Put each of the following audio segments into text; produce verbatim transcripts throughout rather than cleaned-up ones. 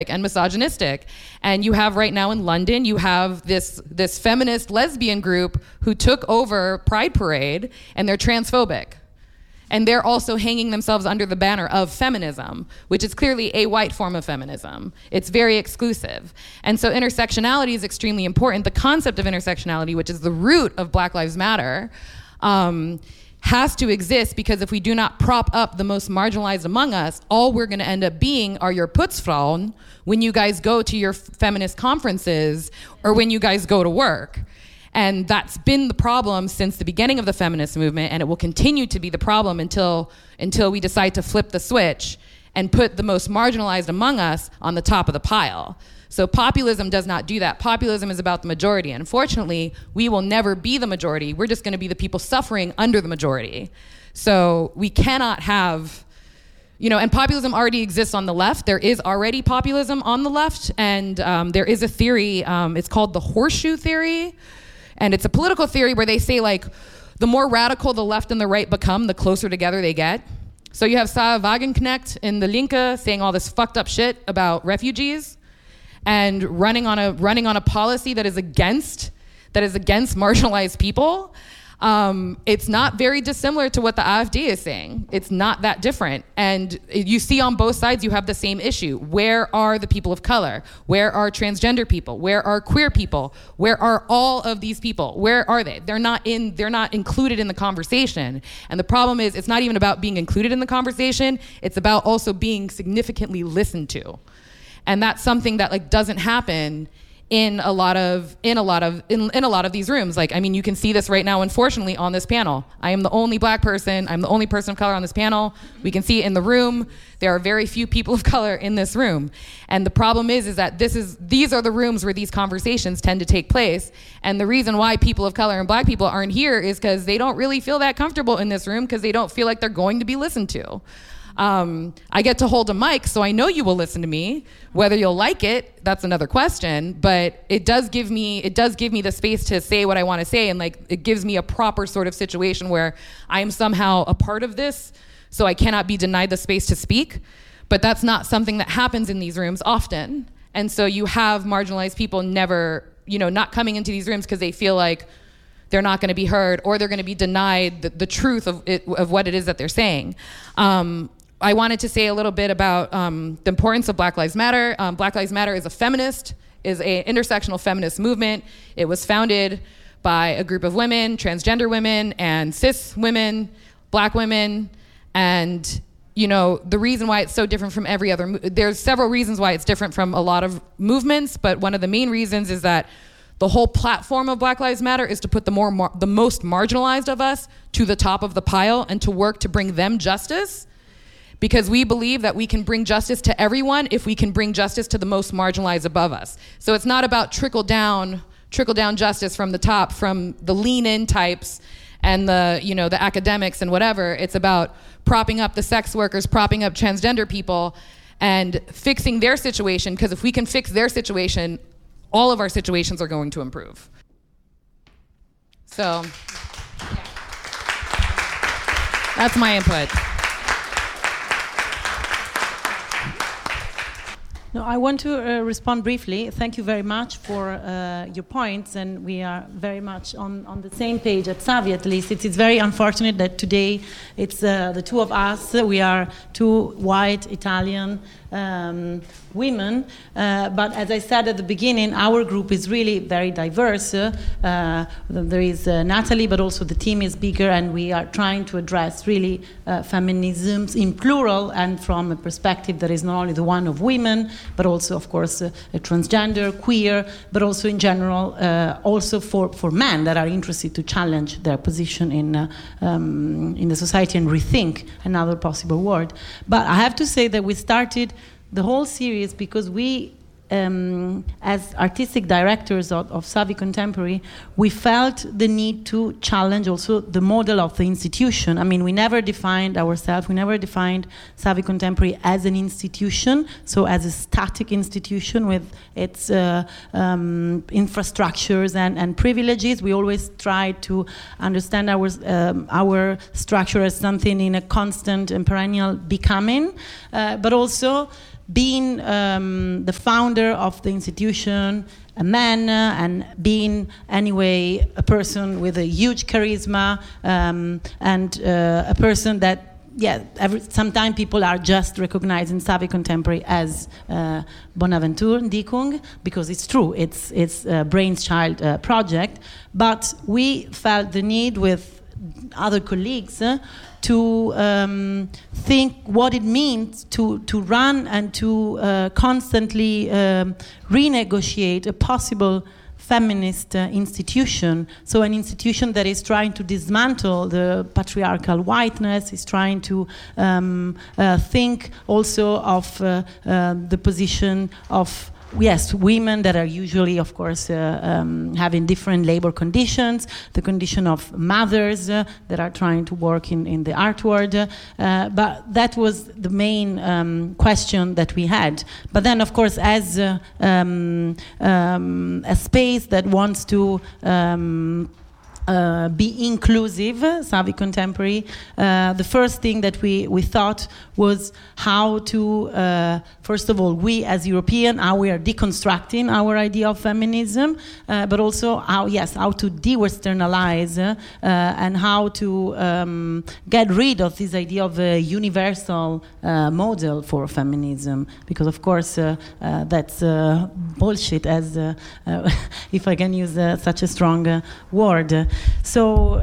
and misogynistic. And you have right now in London, you have this this feminist lesbian group who took over Pride Parade, and they're transphobic. And they're also hanging themselves under the banner of feminism, which is clearly a white form of feminism. It's very exclusive. And so intersectionality is extremely important. The concept of intersectionality, which is the root of Black Lives Matter, um, has to exist, because if we do not prop up the most marginalized among us, all we're gonna end up being are your Putzfrauen when you guys go to your feminist conferences or when you guys go to work. And that's been the problem since the beginning of the feminist movement, and it will continue to be the problem until, until we decide to flip the switch and put the most marginalized among us on the top of the pile. So populism does not do that. Populism is about the majority. Unfortunately, we will never be the majority. We're just gonna be the people suffering under the majority. So we cannot have, you know, and populism already exists on the left. There is already populism on the left, and um, there is a theory, um, it's called the horseshoe theory, and it's a political theory where they say, like, the more radical the left and the right become, the closer together they get. So you have Sarah Wagenknecht in the Linke saying all this fucked up shit about refugees, and running on a running on a policy that is against that is against marginalized people. Um, it's not very dissimilar to what the AfD is saying. It's not that different. And you see on both sides, you have the same issue. Where are the people of color? Where are transgender people? Where are queer people? Where are all of these people? Where are they? They're not in, they're not included in the conversation. And the problem is, it's not even about being included in the conversation. It's about also being significantly listened to. And that's something that like doesn't happen in a lot of in a lot of in, in a lot of these rooms. Like, I mean, you can see this right now, unfortunately, on this panel. I am the only Black person, I'm the only person of color on this panel. We can see it in the room. There are very few people of color in this room. And the problem is is that this is these are the rooms where these conversations tend to take place. And the reason why people of color and Black people aren't here is because they don't really feel that comfortable in this room, because they don't feel like they're going to be listened to. Um, I get to hold a mic, so I know you will listen to me. Whether you'll like it, that's another question. But it does give me, it does give me the space to say what I want to say, and like it gives me a proper sort of situation where I am somehow a part of this, so I cannot be denied the space to speak. But that's not something that happens in these rooms often, and so you have marginalized people never, you know, not coming into these rooms because they feel like they're not going to be heard, or they're going to be denied the, the truth of it, of what it is that they're saying. Um, I wanted to say a little bit about um, the importance of Black Lives Matter. Um, Black Lives Matter is a feminist, is an intersectional feminist movement. It was founded by a group of women, transgender women and cis women, Black women. And, you know, the reason why it's so different from every other, there's several reasons why it's different from a lot of movements, but one of the main reasons is that the whole platform of Black Lives Matter is to put the more mar- the most marginalized of us to the top of the pile and to work to bring them justice. Because we believe that we can bring justice to everyone if we can bring justice to the most marginalized above us. So it's not about trickle down, trickle down justice from the top, from the lean in types and the, you know, the academics and whatever. It's about propping up the sex workers, propping up transgender people, and fixing their situation. Because if we can fix their situation, all of our situations are going to improve. So, yeah. That's my input. No, I want to uh, respond briefly. Thank you very much for uh, your points, and we are very much on, on the same page at Savi, at least. It's, it's very unfortunate that today it's uh, the two of us. We are two white Italian um, women, uh, but as I said at the beginning, our group is really very diverse. Uh, there is uh, Natalie, but also the team is bigger, and we are trying to address really uh, feminisms in plural and from a perspective that is not only the one of women, but also, of course, uh, transgender, queer, but also in general, uh, also for, for men that are interested to challenge their position in uh, um, in the society and rethink another possible world. But I have to say that we started the whole series because we, um, as artistic directors of, of Savi Contemporary, we felt the need to challenge also the model of the institution. I mean, we never defined ourselves, we never defined Savi Contemporary as an institution, so as a static institution with its uh, um, infrastructures and, and privileges. We always tried to understand our, um, our structure as something in a constant and perennial becoming, uh, but also being um, the founder of the institution, a man, uh, and being anyway a person with a huge charisma, um, and uh, a person that, yeah, every, sometimes people are just recognizing Savvy Contemporary as uh, Bonaventure Ndikung, because it's true, it's it's a brainchild uh, project, but we felt the need with other colleagues uh, to um, think what it means to, to run and to uh, constantly um, renegotiate a possible feminist uh, institution. So an institution that is trying to dismantle the patriarchal whiteness, is trying to um, uh, think also of uh, uh, the position of, yes, women that are usually, of course, uh, um, having different labor conditions, the condition of mothers uh, that are trying to work in, in the art world. Uh, but that was the main um, question that we had. But then, of course, as uh, um, um, a space that wants to um, Uh, be inclusive, Savvy Contemporary, uh, the first thing that we, we thought was how to, uh, first of all, we as European, how we are deconstructing our idea of feminism, uh, but also how, yes, how to de-Westernalize uh, uh, and how to um, get rid of this idea of a universal uh, model for feminism, because of course uh, uh, that's uh, bullshit, as uh, uh, if I can use uh, such a strong uh, word. So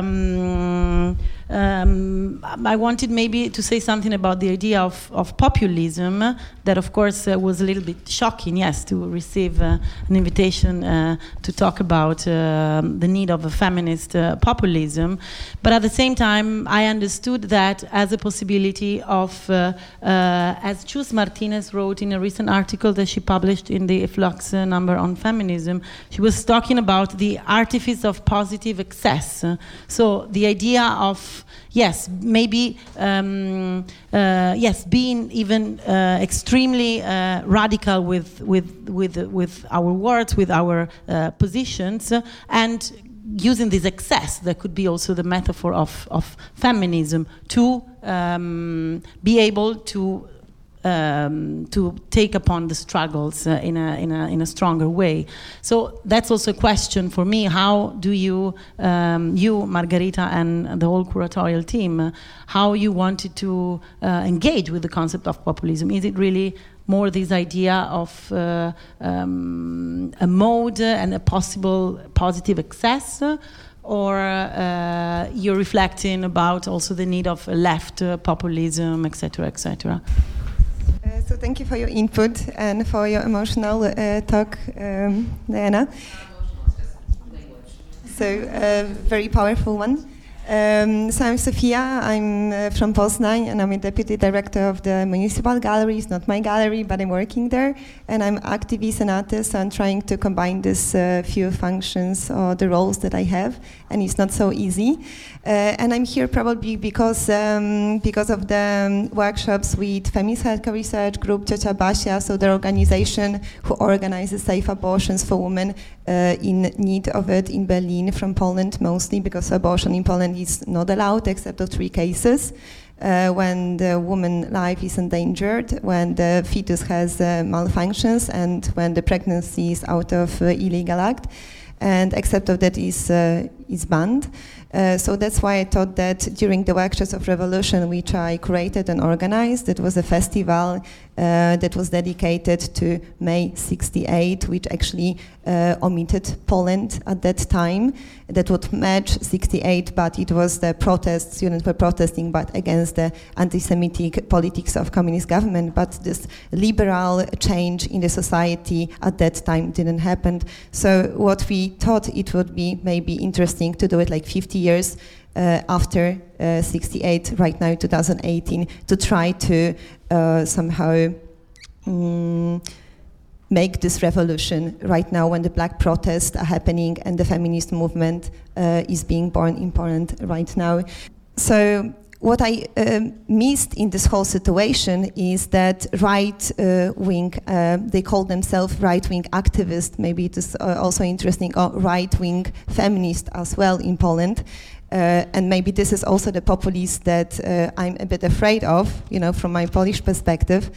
um, um, I wanted maybe to say something about the idea of, of populism, uh, that of course uh, was a little bit shocking, yes, to receive uh, an invitation uh, to talk about uh, the need of a feminist uh, populism. But at the same time, I understood that as a possibility of, uh, uh, as Chus Martinez wrote in a recent article that she published in the Flux uh, number on feminism, she was talking about the artifice of positive excess. Uh, so the idea of, yes, maybe, um, uh, yes, being even uh, extremely uh, radical with, with, with, with our words, with our uh, positions, uh, and using this excess, that could be also the metaphor of, of feminism, to um, be able to Um, to take upon the struggles uh, in a in a in a stronger way. So that's also a question for me. How do you, um, you Margherita and the whole curatorial team, uh, how you wanted to uh, engage with the concept of populism? Is it really more this idea of uh, um, a mode and a possible positive excess? Or uh, you're reflecting about also the need of left uh, populism, et cetera, et cetera? Uh, so thank you for your input and for your emotional uh, talk, um, Diana. So a uh, very powerful one. Um, so I'm Sofia, I'm uh, from Poznań, and I'm a deputy director of the municipal gallery. It's not my gallery, but I'm working there, and I'm activist and artist, so I'm trying to combine these uh, few functions or the roles that I have, and it's not so easy. Uh, and I'm here probably because um, because of the um, workshops with Feminist Healthcare Research Group, Ciocia Basia, so the organization who organizes safe abortions for women uh, in need of it in Berlin, from Poland mostly, because abortion in Poland is not allowed except of three cases. Uh, when the woman's life is endangered, when the fetus has uh, malfunctions, and when the pregnancy is out of uh, illegal act, and except of that is uh, is banned. Uh, so that's why I thought that during the workshops of Revolution, which I created and organized, it was a festival uh, that was dedicated to May sixty-eight, which actually uh, omitted Poland at that time. That would match sixty-eight, but it was the protest, students were protesting, but against the anti-Semitic politics of communist government. But this liberal change in the society at that time didn't happen. So what we thought it would be maybe interesting to do it like fifty years uh, after uh, sixty-eight, right now two thousand eighteen, to try to uh, somehow um, make this revolution right now when the black protests are happening and the feminist movement uh, is being born in Poland right now. So what I uh, missed in this whole situation is that right-wing, uh, uh, they call themselves right-wing activists, maybe it is uh, also interesting, or right-wing feminists as well in Poland. Uh, and maybe this is also the populist that uh, I'm a bit afraid of, you know, from my Polish perspective.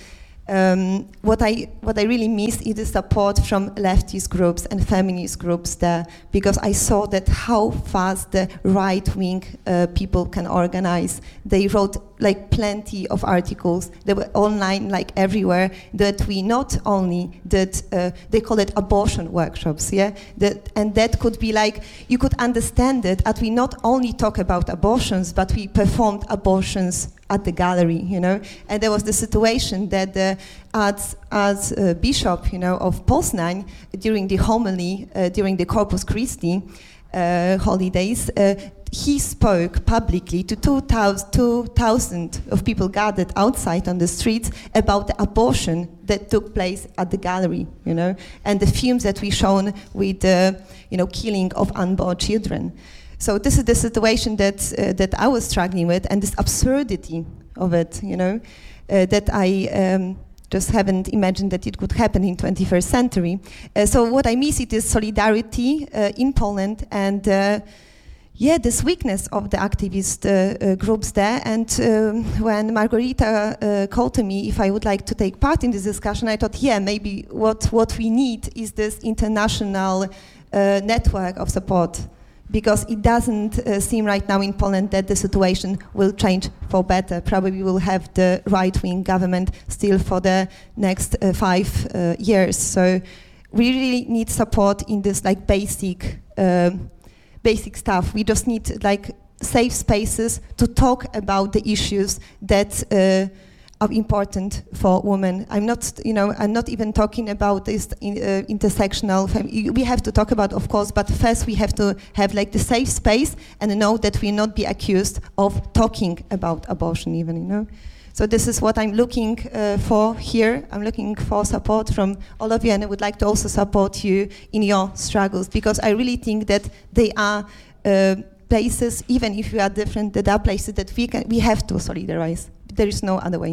Um, what I what I really miss is the support from leftist groups and feminist groups there, because I saw that how fast the right-wing uh, people can organize. They wrote like plenty of articles. They were online like everywhere. That we not only did uh, they call it abortion workshops, yeah. That and that could be like you could understand it. That we not only talk about abortions, but we performed abortions at the gallery, you know, and there was the situation that the as as uh, bishop, you know, of Poznań during the homily uh, during the Corpus Christi uh, holidays, uh, he spoke publicly to two thousand of people gathered outside on the streets about the abortion that took place at the gallery, you know, and the films that we shown with the, uh, you know, killing of unborn children. So this is the situation that uh, that I was struggling with, and this absurdity of it, you know, uh, that I um, just haven't imagined that it could happen in twenty-first century. Uh, so what I miss it is solidarity uh, in Poland, and uh, yeah, this weakness of the activist uh, uh, groups there. And um, when Margarita uh, called to me if I would like to take part in this discussion, I thought, yeah, maybe what what we need is this international uh, network of support. Because it doesn't uh, seem right now in Poland that the situation will change for better. Probably we will have the right-wing government still for the next uh, five uh, years. So we really need support in this like basic, uh, basic stuff. We just need like safe spaces to talk about the issues that uh, are important for women. I'm not, you know, I'm not even talking about this in, uh, intersectional. Fem- we have to talk about, of course, but first we have to have like the safe space and know that we not be accused of talking about abortion, even, you know. So this is what I'm looking uh, for here. I'm looking for support from all of you, and I would like to also support you in your struggles, because I really think that they are uh, places, even if we are different, that are places that we can, we have to solidarize. There is no other way.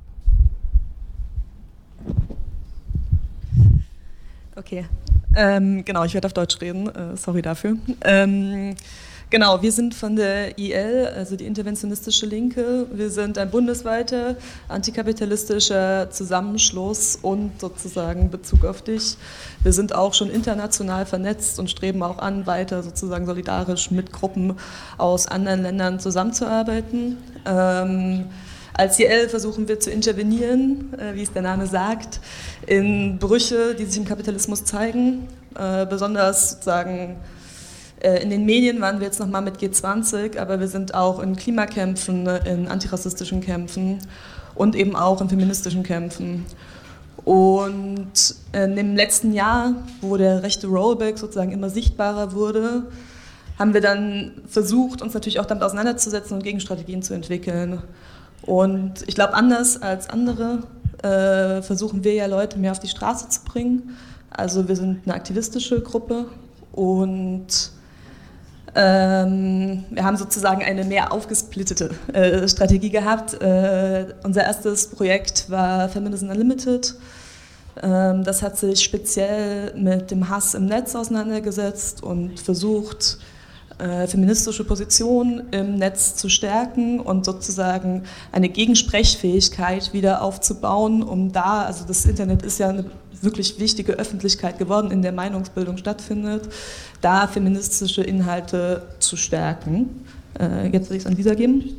Okay, ähm, genau, ich werde auf Deutsch reden, äh, sorry dafür. Ähm, genau, wir sind von der I L, also die Interventionistische Linke. Wir sind ein bundesweiter antikapitalistischer Zusammenschluss und sozusagen Bezug auf dich. Wir sind auch schon international vernetzt und streben auch an, weiter sozusagen solidarisch mit Gruppen aus anderen Ländern zusammenzuarbeiten. Ähm, Als I L versuchen wir zu intervenieren, äh, wie es der Name sagt, in Brüche, die sich im Kapitalismus zeigen. Äh, besonders sozusagen äh, in den Medien waren wir jetzt nochmal mit G zwanzig, aber wir sind auch in Klimakämpfen, in antirassistischen Kämpfen und eben auch in feministischen Kämpfen. Und in dem letzten Jahr, wo der rechte Rollback sozusagen immer sichtbarer wurde, haben wir dann versucht, uns natürlich auch damit auseinanderzusetzen und Gegenstrategien zu entwickeln. Und ich glaube, anders als andere äh, versuchen wir ja Leute mehr auf die Straße zu bringen. Also wir sind eine aktivistische Gruppe und ähm, wir haben sozusagen eine mehr aufgesplittete äh, Strategie gehabt. Äh, unser erstes Projekt war Feminism Unlimited. Ähm, das hat sich speziell mit dem Hass im Netz auseinandergesetzt und versucht, Äh, feministische Position im Netz zu stärken und sozusagen eine Gegensprechfähigkeit wieder aufzubauen, um da, also das Internet ist ja eine wirklich wichtige Öffentlichkeit geworden, in der Meinungsbildung stattfindet, da feministische Inhalte zu stärken. Äh, jetzt würde ich es an Lisa geben.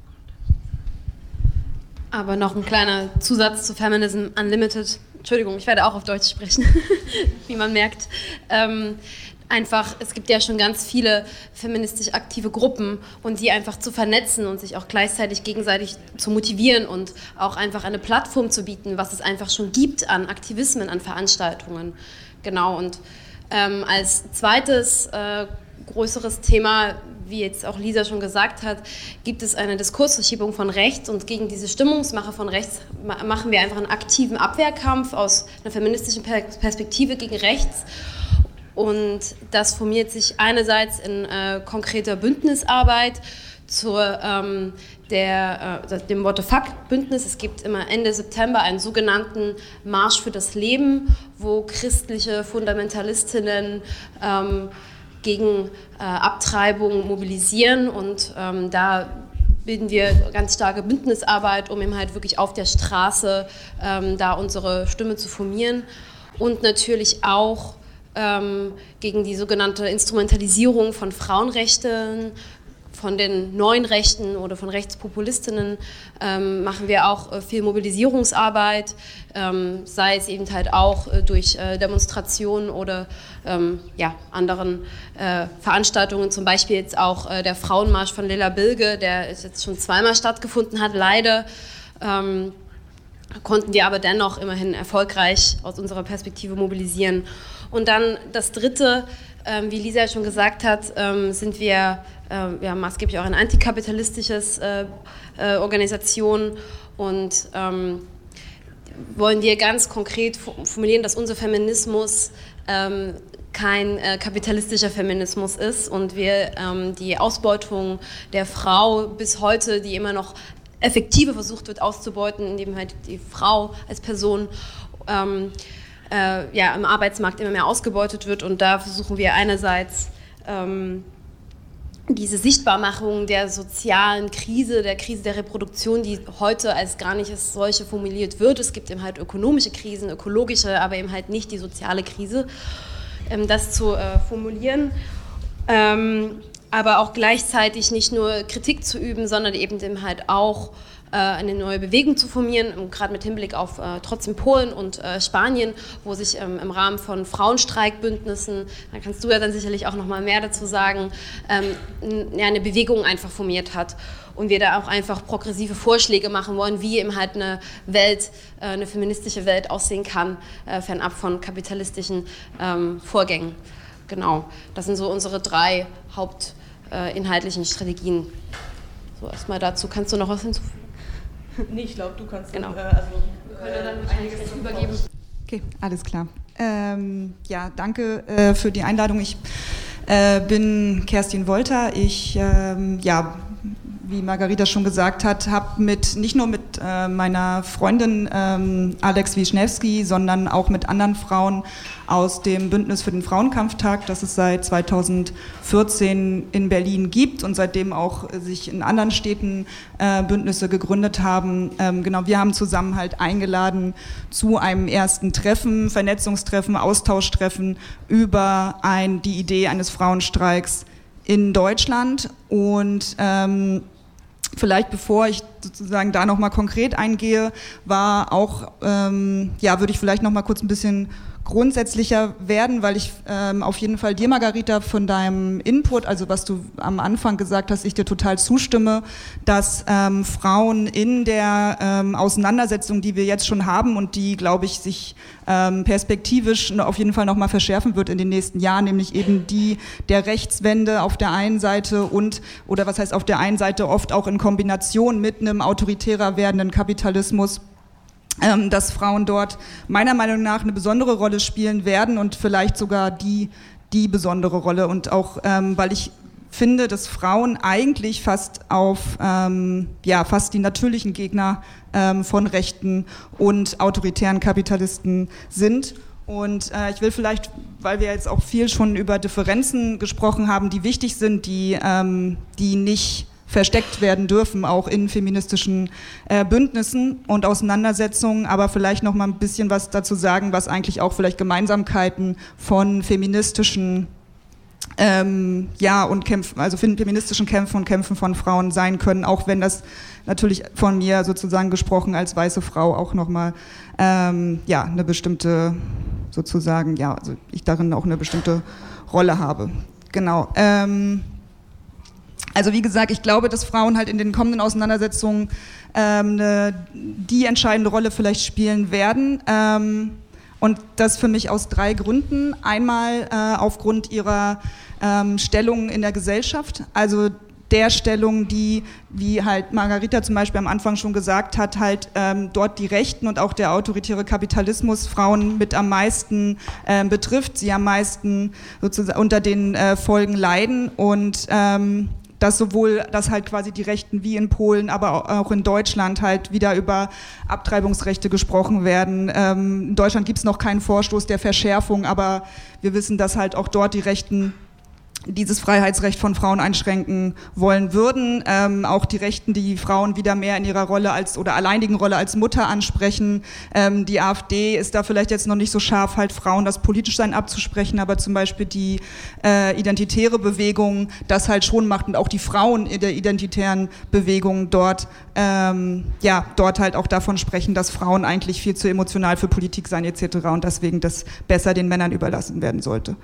Aber noch ein kleiner Zusatz zu Feminism Unlimited. Entschuldigung, ich werde auch auf Deutsch sprechen, wie man merkt. Ähm, Einfach, es gibt ja schon ganz viele feministisch aktive Gruppen und die einfach zu vernetzen und sich auch gleichzeitig gegenseitig zu motivieren und auch einfach eine Plattform zu bieten, was es einfach schon gibt an Aktivismen, an Veranstaltungen. Genau, und ähm, als zweites äh, größeres Thema, wie jetzt auch Lisa schon gesagt hat, gibt es eine Diskursverschiebung von rechts, und gegen diese Stimmungsmache von rechts machen wir einfach einen aktiven Abwehrkampf aus einer feministischen Perspektive gegen rechts. Und das formiert sich einerseits in äh, konkreter Bündnisarbeit zur, ähm, der, äh, dem What the Fuck-Bündnis. Es gibt immer Ende September einen sogenannten Marsch für das Leben, wo christliche Fundamentalistinnen ähm, gegen äh, Abtreibung mobilisieren, und ähm, da bilden wir ganz starke Bündnisarbeit, um eben halt wirklich auf der Straße ähm, da unsere Stimme zu formieren und natürlich auch ähm, gegen die sogenannte Instrumentalisierung von Frauenrechten, von den neuen Rechten oder von Rechtspopulistinnen ähm, machen wir auch äh, viel Mobilisierungsarbeit, ähm, sei es eben halt auch äh, durch äh, Demonstrationen oder ähm, ja, anderen äh, Veranstaltungen, zum Beispiel jetzt auch äh, der Frauenmarsch von Lilla Bilge, der jetzt schon zweimal stattgefunden hat, leider. Ähm, konnten wir aber dennoch immerhin erfolgreich aus unserer Perspektive mobilisieren. Und dann das Dritte, ähm, wie Lisa schon gesagt hat, ähm, sind wir äh, ja, maßgeblich auch eine antikapitalistisches äh, äh, Organisation und ähm, wollen wir ganz konkret formulieren, dass unser Feminismus ähm, kein äh, kapitalistischer Feminismus ist und wir ähm, die Ausbeutung der Frau bis heute, die immer noch effektiver versucht wird auszubeuten, indem halt die Frau als Person ähm, äh, ja, im Arbeitsmarkt immer mehr ausgebeutet wird. Und da versuchen wir einerseits ähm, diese Sichtbarmachung der sozialen Krise, der Krise der Reproduktion, die heute als gar nicht als solche formuliert wird. Es gibt eben halt ökonomische Krisen, ökologische, aber eben halt nicht die soziale Krise, ähm, das zu äh, formulieren. Ähm, aber auch gleichzeitig nicht nur Kritik zu üben, sondern eben halt auch äh, eine neue Bewegung zu formieren, gerade mit Hinblick auf äh, trotzdem Polen und äh, Spanien, wo sich ähm, im Rahmen von Frauenstreikbündnissen, da kannst du ja dann sicherlich auch noch mal mehr dazu sagen, ähm, ja, eine Bewegung einfach formiert hat und wir da auch einfach progressive Vorschläge machen wollen, wie eben halt eine Welt, äh, eine feministische Welt aussehen kann, äh, fernab von kapitalistischen ähm, Vorgängen. Genau, das sind so unsere drei hauptinhaltlichen äh, Strategien. So, erstmal dazu. Kannst du noch was hinzufügen? Nee, ich glaube, du kannst genau. dann, äh, also, wir können dann wahrscheinlich einiges übergeben. Okay, alles klar. Ähm, ja, danke äh, für die Einladung. Ich äh, bin Kerstin Wolter. Ich, ähm, ja, wie Margarita schon gesagt hat, habe mit nicht nur mit äh, meiner Freundin ähm, Alex Wischnewski, sondern auch mit anderen Frauen aus dem Bündnis für den Frauenkampftag, das es seit zweitausendvierzehn in Berlin gibt und seitdem auch sich in anderen Städten äh, Bündnisse gegründet haben. Ähm, genau, wir haben zusammen halt eingeladen zu einem ersten Treffen, Vernetzungstreffen, Austauschtreffen über ein, die Idee eines Frauenstreiks in Deutschland und ähm, vielleicht bevor ich sozusagen da nochmal konkret eingehe, war auch, ähm, ja, würde ich vielleicht nochmal kurz ein bisschen grundsätzlicher werden, weil ich ähm, auf jeden Fall dir, Margarita, von deinem Input, also was du am Anfang gesagt hast, ich dir total zustimme, dass ähm, Frauen in der ähm, Auseinandersetzung, die wir jetzt schon haben und die, glaube ich, sich ähm, perspektivisch auf jeden Fall nochmal verschärfen wird in den nächsten Jahren, nämlich eben die der Rechtswende auf der einen Seite und, oder was heißt auf der einen Seite oft auch in Kombination mit einem autoritärer werdenden Kapitalismus, Ähm, dass Frauen dort meiner Meinung nach eine besondere Rolle spielen werden und vielleicht sogar die, die besondere Rolle. Und auch, ähm, weil ich finde, dass Frauen eigentlich fast auf, ähm, ja, fast die natürlichen Gegner ähm, von rechten und autoritären Kapitalisten sind. Und äh, ich will vielleicht, weil wir jetzt auch viel schon über Differenzen gesprochen haben, die wichtig sind, die, ähm, die nicht versteckt werden dürfen, auch in feministischen äh, Bündnissen und Auseinandersetzungen, aber vielleicht noch mal ein bisschen was dazu sagen, was eigentlich auch vielleicht Gemeinsamkeiten von feministischen ähm, ja und Kämpfen, also feministischen Kämpfen und Kämpfen von Frauen sein können, auch wenn das natürlich von mir sozusagen gesprochen als weiße Frau auch noch mal ähm, ja eine bestimmte sozusagen ja also ich darin auch eine bestimmte Rolle habe. Genau. Ähm, Also wie gesagt, ich glaube, dass Frauen halt in den kommenden Auseinandersetzungen ähm, eine, die entscheidende Rolle vielleicht spielen werden. Ähm, und das für mich aus drei Gründen. Einmal äh, aufgrund ihrer ähm, Stellung in der Gesellschaft, also der Stellung, die, wie halt Margarita zum Beispiel am Anfang schon gesagt hat, halt ähm, dort die Rechten und auch der autoritäre Kapitalismus Frauen mit am meisten äh, betrifft, sie am meisten sozusagen unter den äh, Folgen leiden und ähm, dass sowohl, dass halt quasi die Rechten wie in Polen, aber auch in Deutschland halt wieder über Abtreibungsrechte gesprochen werden. Ähm, in Deutschland gibt es noch keinen Vorstoß der Verschärfung, aber wir wissen, dass halt auch dort die Rechten dieses Freiheitsrecht von Frauen einschränken wollen würden. Ähm, auch die Rechten, die Frauen wieder mehr in ihrer Rolle als oder alleinigen Rolle als Mutter ansprechen. Ähm, die AfD ist da vielleicht jetzt noch nicht so scharf, halt Frauen das Politischsein abzusprechen, aber zum Beispiel die äh, identitäre Bewegung das halt schon macht und auch die Frauen in der identitären Bewegung dort, ähm, ja, dort halt auch davon sprechen, dass Frauen eigentlich viel zu emotional für Politik seien et cetera und deswegen das besser den Männern überlassen werden sollte.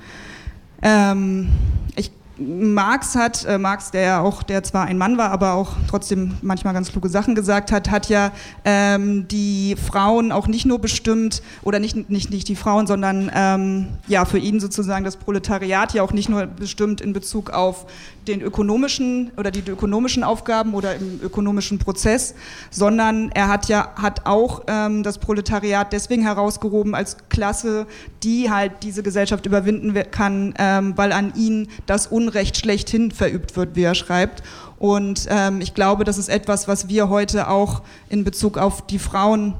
Ähm, ich, Marx hat, äh, Marx, der ja auch, der zwar ein Mann war, aber auch trotzdem manchmal ganz kluge Sachen gesagt hat, hat ja ähm, die Frauen auch nicht nur bestimmt, oder nicht, nicht, nicht die Frauen, sondern ähm, ja für ihn sozusagen das Proletariat ja auch nicht nur bestimmt in Bezug auf den ökonomischen oder die ökonomischen Aufgaben oder im ökonomischen Prozess, sondern er hat ja hat auch ähm, das Proletariat deswegen herausgehoben als Klasse, die halt diese Gesellschaft überwinden kann, ähm, weil an ihn das Unrecht schlechthin verübt wird, wie er schreibt. Und ähm, ich glaube, das ist etwas, was wir heute auch in Bezug auf die Frauen,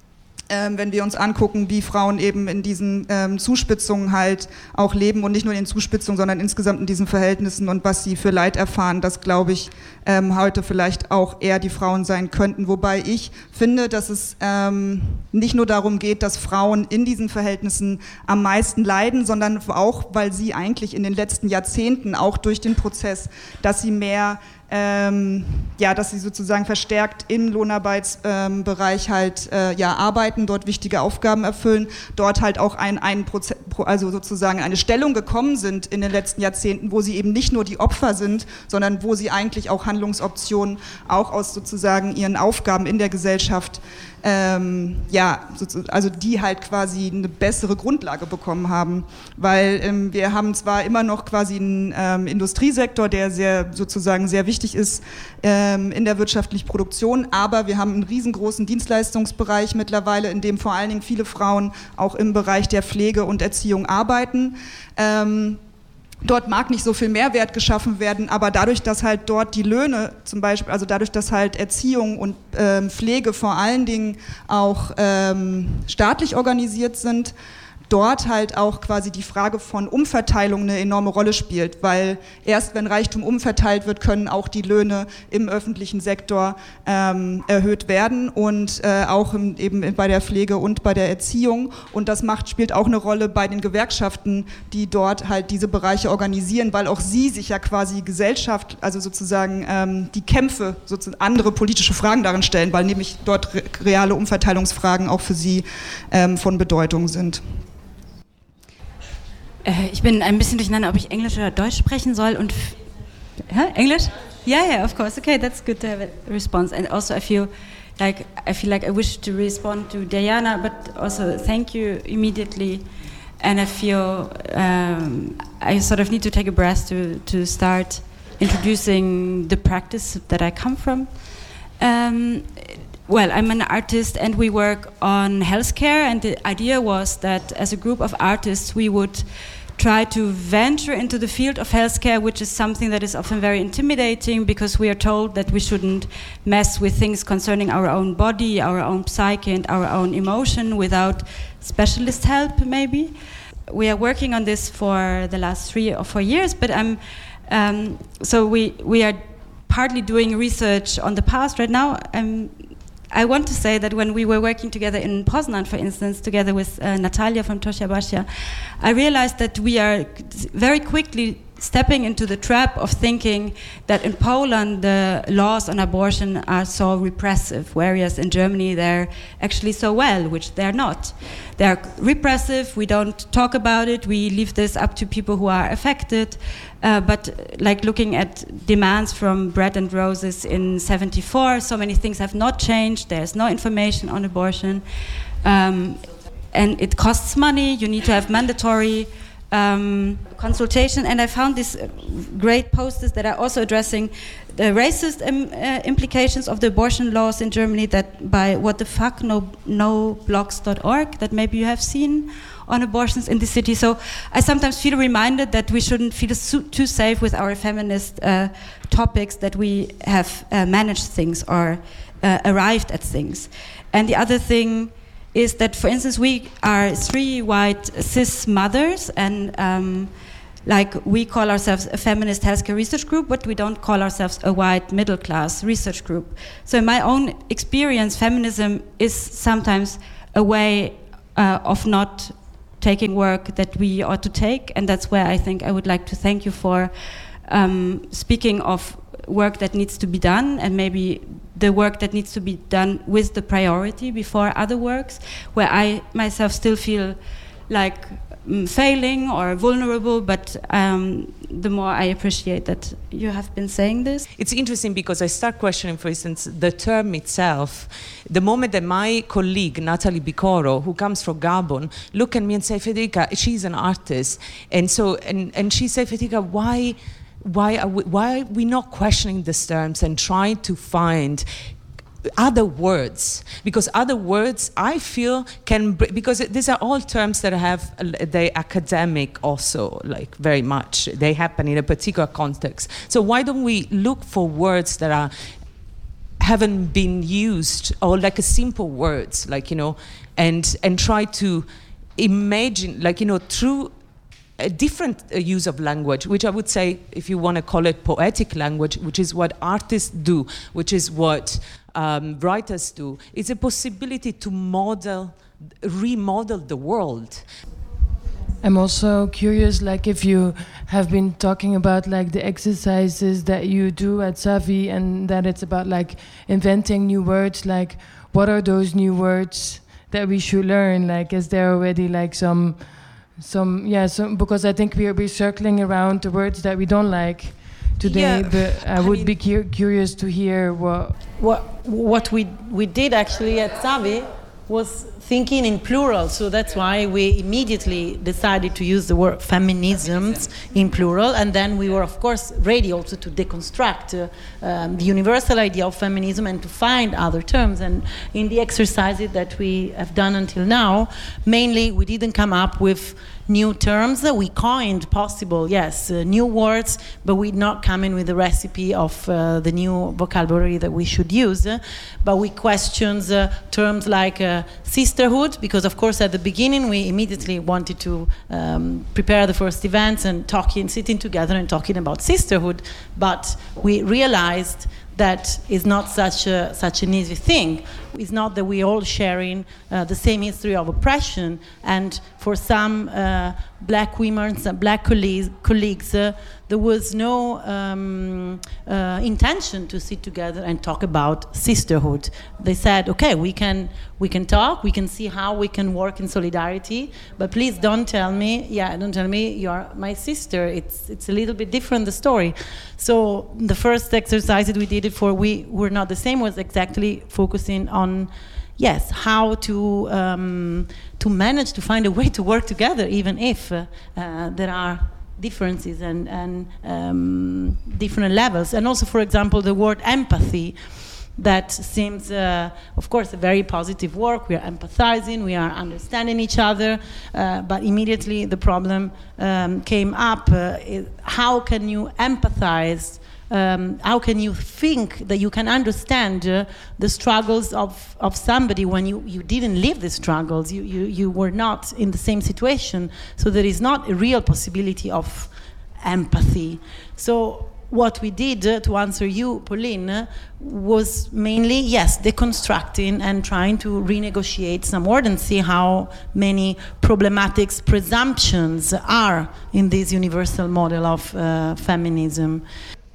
Ähm, wenn wir uns angucken, wie Frauen eben in diesen ähm, Zuspitzungen halt auch leben und nicht nur in den Zuspitzungen, sondern insgesamt in diesen Verhältnissen und was sie für Leid erfahren, das glaube ich ähm, heute vielleicht auch eher die Frauen sein könnten. Wobei ich finde, dass es ähm, nicht nur darum geht, dass Frauen in diesen Verhältnissen am meisten leiden, sondern auch, weil sie eigentlich in den letzten Jahrzehnten auch durch den Prozess, dass sie mehr Ähm, ja, dass sie sozusagen verstärkt im Lohnarbeitsbereich ähm, halt äh, ja, arbeiten, dort wichtige Aufgaben erfüllen, dort halt auch ein, ein Proze- also sozusagen eine Stellung gekommen sind in den letzten Jahrzehnten, wo sie eben nicht nur die Opfer sind, sondern wo sie eigentlich auch Handlungsoptionen auch aus sozusagen ihren Aufgaben in der Gesellschaft Ähm, ja, also die halt quasi eine bessere Grundlage bekommen haben, weil ähm, wir haben zwar immer noch quasi einen ähm, Industriesektor, der sehr sozusagen sehr wichtig ist ähm, in der wirtschaftlichen Produktion, aber wir haben einen riesengroßen Dienstleistungsbereich mittlerweile, in dem vor allen Dingen viele Frauen auch im Bereich der Pflege und Erziehung arbeiten. Ähm, Dort mag nicht so viel Mehrwert geschaffen werden, aber dadurch, dass halt dort die Löhne zum Beispiel, also dadurch, dass halt Erziehung und ähm, Pflege vor allen Dingen auch ähm, staatlich organisiert sind, dort halt auch quasi die Frage von Umverteilung eine enorme Rolle spielt, weil erst wenn Reichtum umverteilt wird, können auch die Löhne im öffentlichen Sektor ähm, erhöht werden und äh, auch im, eben bei der Pflege und bei der Erziehung, und das macht, spielt auch eine Rolle bei den Gewerkschaften, die dort halt diese Bereiche organisieren, weil auch sie sich ja quasi Gesellschaft, also sozusagen ähm, die Kämpfe, sozusagen andere politische Fragen darin stellen, weil nämlich dort re- reale Umverteilungsfragen auch für sie ähm, von Bedeutung sind. Ich bin ein bisschen durcheinander, ob ich Englisch oder Deutsch sprechen soll und f- huh? English? Yeah, yeah, of course. Okay, that's good to have a response. And also, I feel like I feel like I wish to respond to Diana, but also thank you immediately. And I feel um, I sort of need to take a breath to to start introducing the practice that I come from. Um, Well, I'm an artist and we work on healthcare, and the idea was that as a group of artists we would try to venture into the field of healthcare, which is something that is often very intimidating because we are told that we shouldn't mess with things concerning our own body, our own psyche and our own emotion without specialist help maybe. We are working on this for the last three or four years, but I'm um, so we we are partly doing research on the past right now. I'm I want to say that when we were working together in Poznan, for instance, together with uh, Natalia from Tosia Basia, I realized that we are very quickly stepping into the trap of thinking that in Poland the laws on abortion are so repressive, whereas in Germany they're actually so well, which they're not. They're repressive, we don't talk about it, we leave this up to people who are affected, uh, but like looking at demands from Bread and Roses in seventy-four, so many things have not changed, there's no information on abortion, um, and it costs money, you need to have mandatory Um, consultation, and I found these great posters that are also addressing the racist um, uh, implications of the abortion laws in Germany, that by what the fuck no no blogs dot org, that maybe you have seen on abortions in the city. So I sometimes feel reminded that we shouldn't feel so, too safe with our feminist uh, topics, that we have uh, managed things or uh, arrived at things. And the other thing is that, for instance, we are three white cis mothers, and um, like we call ourselves a feminist healthcare research group, but we don't call ourselves a white middle class research group. So in my own experience, feminism is sometimes a way uh, of not taking work that we ought to take, and that's where I think I would like to thank you for um, speaking of work that needs to be done, and maybe the work that needs to be done with the priority before other works, where I myself still feel like um, failing or vulnerable, but um, the more I appreciate that you have been saying this. It's interesting because I start questioning, for instance, the term itself. The moment that my colleague, Natalie Bicoro, who comes from Gabon, look at me and say, Federica, she's an artist. And so, and, and she said, Federica, why, why are we, why are we not questioning these terms and trying to find other words, because other words I feel can, because these are all terms that have the academic also, like very much, they happen in a particular context. So why don't we look for words that are haven't been used, or like a simple words, like, you know, and and try to imagine, like, you know, through a different uh, use of language, which I would say, if you want to call it poetic language, which is what artists do, which is what um, writers do, it's a possibility to model, remodel the world. I'm also curious, like, if you have been talking about like the exercises that you do at Savi, and that it's about like inventing new words, like what are those new words that we should learn? Like, is there already like some Some yeah, some, because I think we are we're circling around the words that we don't like today. Yeah, but I, I would mean, be cu- curious to hear what what what we we did actually at Savi was thinking in plural. So that's why we immediately decided to use the word feminisms in plural, and then we were of course ready also to deconstruct uh, um, the universal idea of feminism and to find other terms. And in the exercises that we have done until now, mainly we didn't come up with new terms. We coined possible, yes, uh, new words, but we not come in with a recipe of uh, the new vocabulary that we should use. Uh, but we questioned uh, terms like uh, sisterhood, because of course at the beginning we immediately wanted to um, prepare the first events and talking, sitting together and talking about sisterhood, but we realized that is not such a, such an easy thing. It's not that we're all sharing uh, the same history of oppression, and for some uh, black women, some black colleagues, colleagues uh, there was no um, uh, intention to sit together and talk about sisterhood. They said, okay, we can we can talk, we can see how we can work in solidarity, but please don't tell me, yeah, don't tell me you're my sister. It's it's a little bit different, the story. So the first exercise that we did it for We Were Not the Same was exactly focusing on, yes, how to um, to manage to find a way to work together, even if uh, uh, there are differences and, and um, different levels. And also, for example, the word empathy, that seems, uh, of course, a very positive work. We are empathizing, we are understanding each other, uh, but immediately the problem um, came up. Uh, is how can you empathize? Um, how can you think that you can understand uh, the struggles of, of somebody when you, you didn't live the struggles, you, you, you were not in the same situation, so there is not a real possibility of empathy. So what we did, uh, to answer you, Pauline, uh, was mainly, yes, deconstructing and trying to renegotiate some word and see how many problematic presumptions are in this universal model of uh, feminism.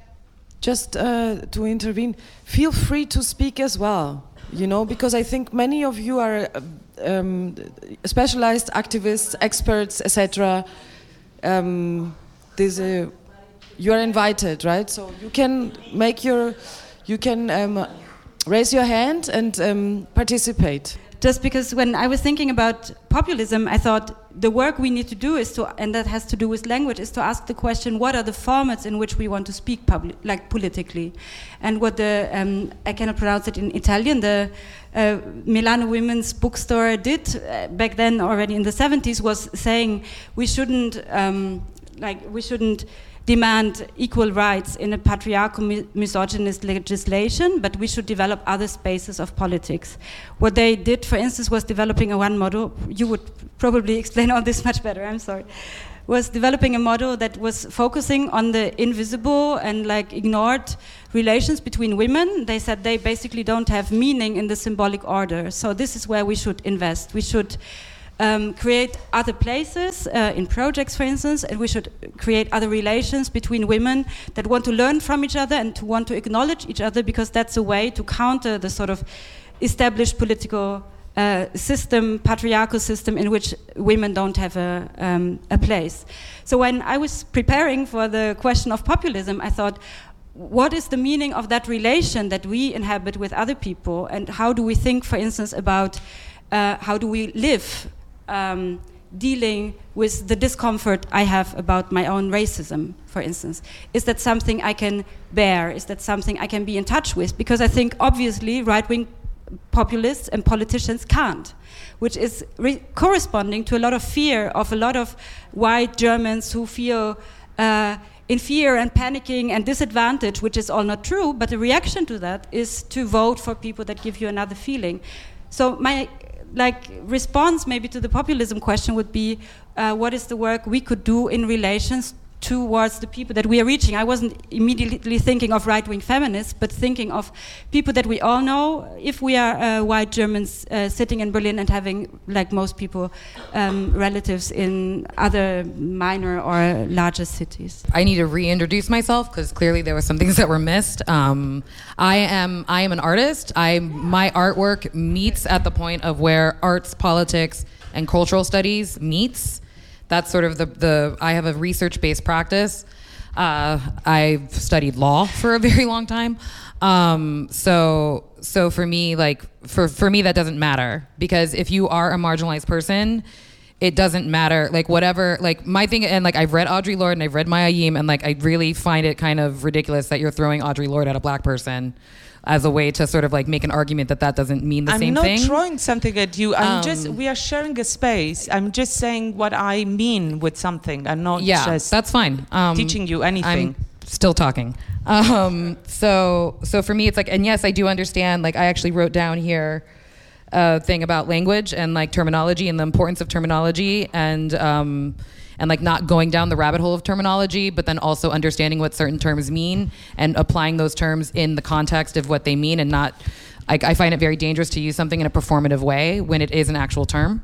Just uh, to intervene, feel free to speak as well, you know, because I think many of you are um, specialized activists, experts, et cetera. Um, there's a, you are invited, right? So you can make your, you can um, raise your hand and um, participate. Just because when I was thinking about populism, I thought the work we need to do is to, and that has to do with language, is to ask the question, what are the formats in which we want to speak public, like politically? And what the, um, I cannot pronounce it in Italian, the uh, Milano Women's Bookstore did uh, back then already in the seventies was saying we shouldn't, um, like, we shouldn't demand equal rights in a patriarchal mi- misogynist legislation, but we should develop other spaces of politics. What they did, for instance, was developing a one model. You would probably explain all this much better, I'm sorry. was developing a model that was focusing on the invisible and like ignored relations between women. They said they basically don't have meaning in the symbolic order. So this is where we should invest. We should um, create other places uh, in projects, for instance, and we should create other relations between women that want to learn from each other and to want to acknowledge each other, because that's a way to counter the sort of established political uh, system, patriarchal system, in which women don't have a, um, a place. So when I was preparing for the question of populism, I thought, what is the meaning of that relation that we inhabit with other people, and how do we think, for instance, about uh, how do we live um, dealing with the discomfort I have about my own racism, for instance? Is that something I can bear? Is that something I can be in touch with? Because I think obviously right-wing populists and politicians can't, which is re- corresponding to a lot of fear of a lot of white Germans who feel uh, in fear and panicking and disadvantaged, which is all not true, but the reaction to that is to vote for people that give you another feeling. So my like response maybe to the populism question would be, uh, what is the work we could do in relations towards the people that we are reaching? I wasn't immediately thinking of right-wing feminists, but thinking of people that we all know. If we are uh, white Germans uh, sitting in Berlin and having, like most people, um, relatives in other minor or larger cities. I need to reintroduce myself because clearly there were some things that were missed. Um, I am I am an artist. I my artwork meets at the point of where arts, politics, and cultural studies meets. That's sort of the, the I have a research-based practice. Uh, I've studied law for a very long time. Um, so so for me, like, for, for me, that doesn't matter. Because if you are a marginalized person, it doesn't matter. Like, whatever, like, my thing, and, like, I've read Audre Lorde and I've read Maya Yim, and, like, I really find it kind of ridiculous that you're throwing Audre Lorde at a black person as a way to sort of like make an argument that that doesn't mean the I'm same thing. I'm thing. not throwing something at you. I'm Um, just, we are sharing a space. I'm just saying what I mean with something. I'm not Yeah, just that's fine. Um, teaching you anything. I'm still talking. Um, so, so for me, it's like, and yes, I do understand. Like, I actually wrote down here a thing about language and like terminology and the importance of terminology, and um, and like not going down the rabbit hole of terminology, but then also understanding what certain terms mean and applying those terms in the context of what they mean, and not. I, I find it very dangerous to use something in a performative way when it is an actual term.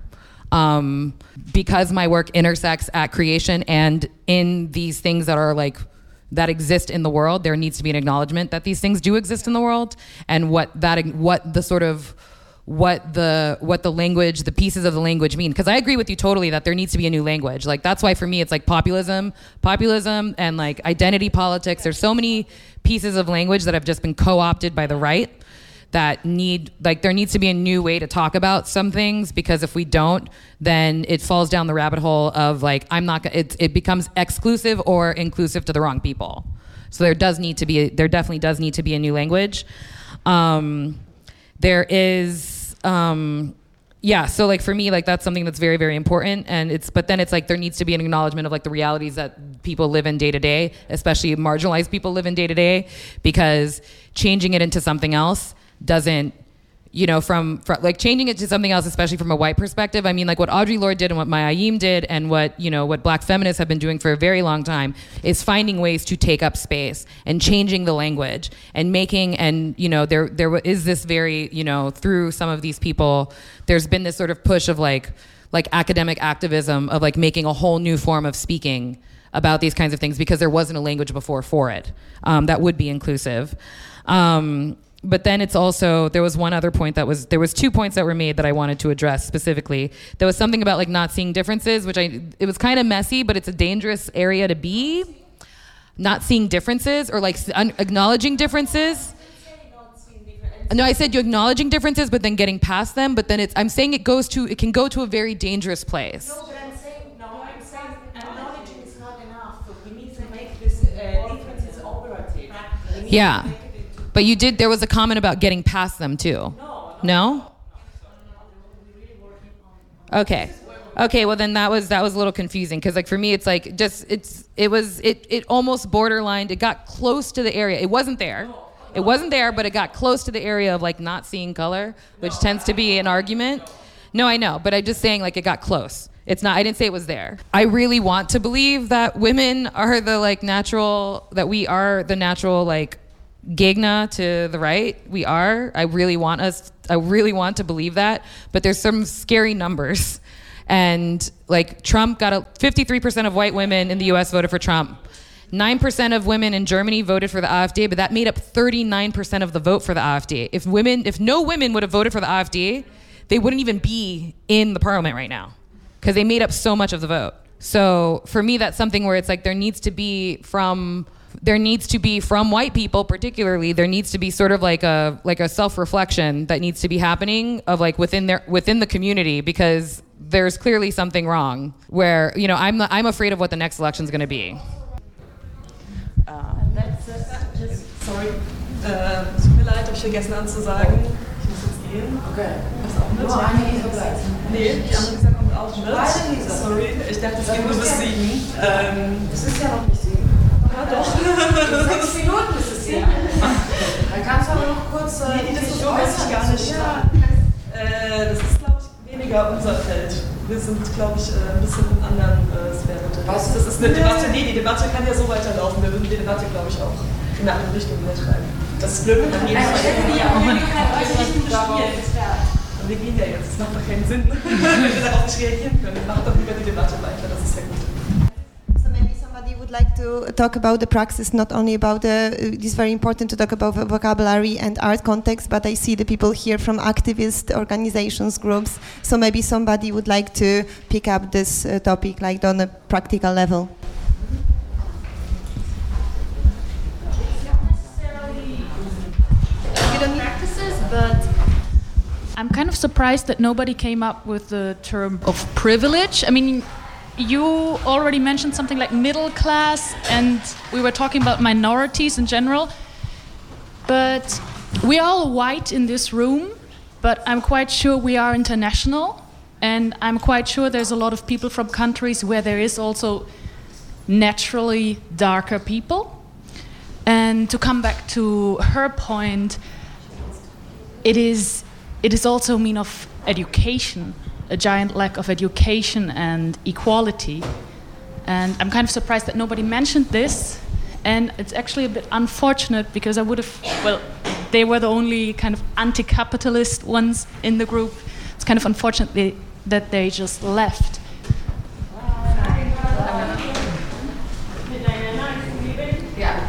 Um, because my work intersects at creation and in these things that are like that exist in the world, there needs to be an acknowledgement that these things do exist in the world, and what that what the sort of what the what the language, the pieces of the language mean. Because I agree with you totally that there needs to be a new language. Like, that's why for me it's like populism, populism and like identity politics. There's so many pieces of language that have just been co-opted by the right that need, like, there needs to be a new way to talk about some things, because if we don't, then it falls down the rabbit hole of like, I'm not gonna, it, it becomes exclusive or inclusive to the wrong people. So there does need to be, a, there definitely does need to be a new language. Um, there is, um, yeah, so like for me, like that's something that's very, very important. And it's, but then it's like, there needs to be an acknowledgement of like the realities that people live in day to day, especially marginalized people live in day to day, because changing it into something else doesn't, you know, from, from like changing it to something else, especially from a white perspective. I mean, like what Audre Lorde did and what Maya Yim did and what, you know, what black feminists have been doing for a very long time is finding ways to take up space and changing the language and making, and, you know, there, there is this very, you know, through some of these people, there's been this sort of push of like, like academic activism of like making a whole new form of speaking about these kinds of things, because there wasn't a language before for it um, that would be inclusive. Um, But then it's also, there was one other point that was, there was two points that were made that I wanted to address specifically. There was something about like not seeing differences, which I, it was kind of messy, but it's a dangerous area to be. Not seeing differences or like un- acknowledging differences. No, I said you're acknowledging differences, but then getting past them. But then it's, I'm saying it goes to, it can go to a very dangerous place. No, but I'm saying, no, I'm saying acknowledging is not enough. So we need to make this uh, differences operative. Yeah. But you did, there was a comment about getting past them too. No? No? Okay. Okay, well then that was that was a little confusing, because like for me it's like just it's it was it it almost borderlined, it got close to the area. It wasn't there. It wasn't there, but it got close to the area of like not seeing color, which tends to be an argument. No, I know, but I'm just saying like it got close. It's not, I didn't say it was there. I really want to believe that women are the like natural, that we are the natural like Gegner to the right. We are. I really want us, I really want to believe that, but there's some scary numbers. And like Trump got a fifty-three percent of white women in the U S voted for Trump. nine percent of women in Germany voted for the AfD, but that made up thirty-nine percent of the vote for the AfD. If women, if no women would have voted for the AfD, they wouldn't even be in the parliament right now because they made up so much of the vote. So for me, that's something where it's like there needs to be from there needs to be from white people particularly, there needs to be sort of like a like a self-reflection that needs to be happening of like within their within the community, because there's clearly something wrong where, you know, I'm I'm afraid of what the next election is going to be. That's, uh, just, sorry, äh, tut mir leid, habe ich vergessen anzusagen. Ich muss jetzt gehen. Okay. Was auch mit? Nur eine Lisa bleibt. Nee, die andere Lisa kommt auch mit. Beide Lisa. Sorry, ich dachte, es geht nur bis sieben. Ähm, es ist ja noch nicht sieben. Ja, doch. Sechs Minuten ist es sieben. Dann kannst du aber noch kurz... Äh, nee, das so weiß ich gar nicht. Ja. Äh, das ist, glaube ich, weniger unser Feld. Wir sind, glaube ich, ein bisschen in anderen äh, Sphären unterwegs. Das ist eine Debatte, nee, die Debatte kann ja so weiterlaufen. Wir würden die Debatte, glaube ich, auch in eine andere Richtung wieder treiben. Das ist blöd, wenn man jeden Fall... Also ich hätte die auch euch Richtung gespielt. Und wir gehen ja jetzt, das macht doch keinen Sinn, wenn wir darauf nicht reagieren können. Macht doch lieber die Debatte weiter, das ist ja gut. So maybe somebody would like to talk about the praxis, not only about the, uh, it's very important to talk about vocabulary and art context, but I see the people here from activist organizations, groups, so maybe somebody would like to pick up this uh, topic like on a practical level. Practices, but I'm kind of surprised that nobody came up with the term of privilege. I mean, you already mentioned something like middle class, and we were talking about minorities in general, but we are all white in this room, but I'm quite sure we are international, and I'm quite sure there's a lot of people from countries where there is also naturally darker people. And to come back to her point, it is it is also a mean of education, a giant lack of education and equality. And I'm kind of surprised that nobody mentioned this. And it's actually a bit unfortunate because I would have, well, they were the only kind of anti-capitalist ones in the group. It's kind of unfortunate they, that they just left. Yeah.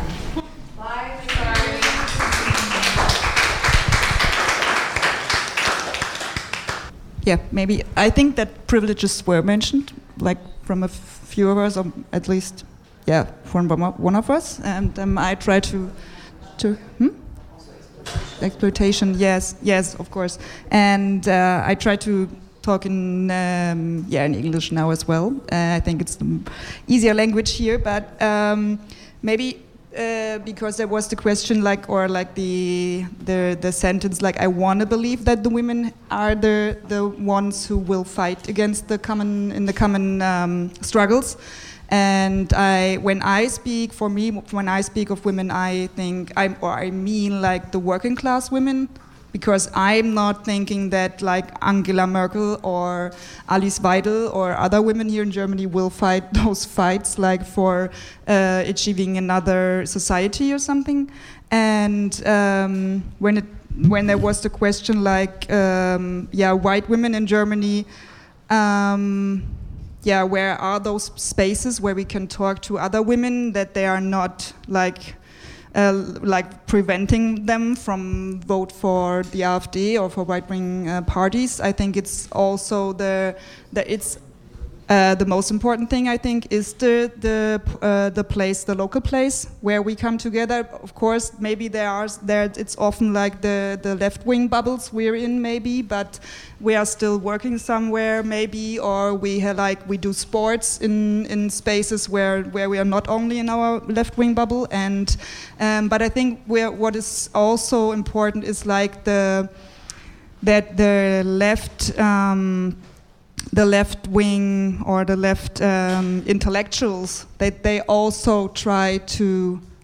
Yeah, maybe. I think that privileges were mentioned, like from a few of us, or at least, yeah, from one of us. And um, I try to, to hmm? exploitation. Yes, yes, of course. And uh, I try to talk in um, yeah in English now as well. Uh, I think it's the easier language here, but um, maybe. Uh, because there was the question, like, or like the the the sentence, like, I want to believe that the women are the the ones who will fight against the common in the common um, struggles. And I, when I speak, for me, when I speak of women, I think I'm, or I mean like the working class women. Because I'm not thinking that like Angela Merkel or Alice Weidel or other women here in Germany will fight those fights like for uh, achieving another society or something. And um, when it when there was the question like um, yeah, white women in Germany, um, yeah, where are those spaces where we can talk to other women that they are not like. Uh, like preventing them from vote for the AfD or for right-wing uh, parties. I think it's also the the it's uh, the most important thing. I think is the the uh, the place, the local place where we come together. Of course, maybe there are there. It's often like the the left-wing bubbles we're in, maybe, but we are still working somewhere, maybe, or we have, like we do sports in in spaces where where we are not only in our left-wing bubble. And um, but I think where what is also important is like the that the left. Um, the left wing or the left um, intellectuals, that they also try to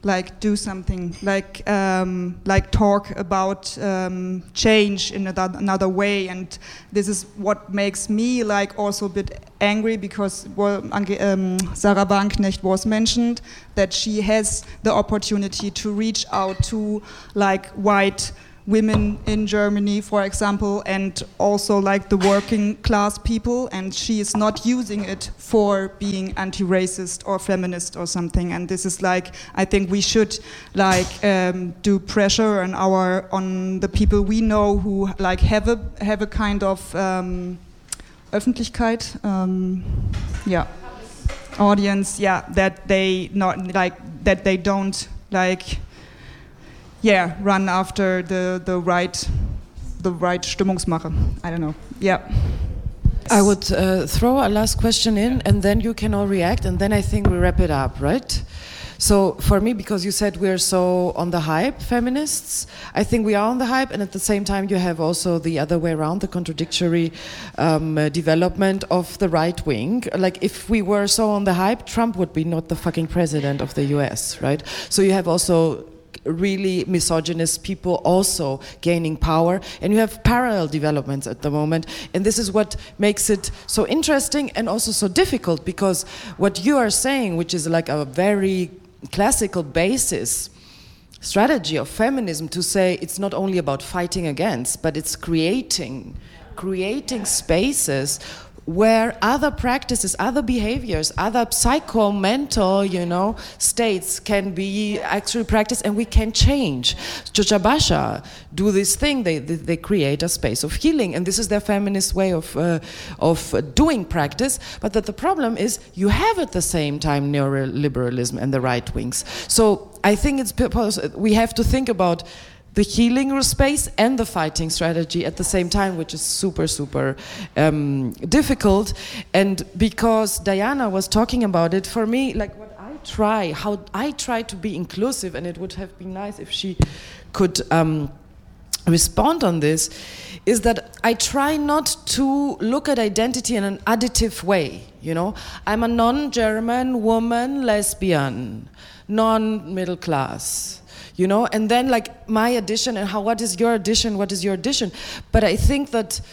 like do something, like um, like talk about um, change in another, another way. And this is what makes me like also a bit angry, because well, um, Sarah Wagenknecht was mentioned, that she has the opportunity to reach out to like white women in Germany, for example, and also like the working class people, and she is not using it for being anti-racist or feminist or something. And this is like, I think we should like um, do pressure on our on the people we know who like have a have a kind of um, Öffentlichkeit, um, yeah, audience, yeah, that they not like that they don't like. Yeah, run after the, the right the right Stimmungsmache. I don't know. Yeah. I would uh, throw a last question in, and then you can all react, and then I think we wrap it up, right? So for me, because you said we're so on the hype, feminists, I think we are on the hype, and at the same time you have also the other way around, the contradictory um, uh, development of the right wing. Like if we were so on the hype, Trump would be not the fucking president of the U S, right? So you have also really misogynist people also gaining power, and you have parallel developments at the moment, and this is what makes it so interesting and also so difficult, because what you are saying, which is like a very classical basis strategy of feminism, to say it's not only about fighting against, but it's creating creating spaces where other practices, other behaviors, other psycho-mental, you know, states can be actually practiced, and we can change. Chochabasha do this thing, they, they they create a space of healing, and this is their feminist way of uh, of doing practice. But that the problem is you have at the same time neoliberalism and the right wings. So I think it's we have to think about the healing space and the fighting strategy at the same time, which is super, super um, difficult. And because Diana was talking about it, for me, like what I try, how I try to be inclusive, and it would have been nice if she could um, respond on this, is that I try not to look at identity in an additive way, you know? I'm a non-German woman, lesbian, non-middle class. You know, and then like my addition and how, what is your addition, what is your addition? But I think that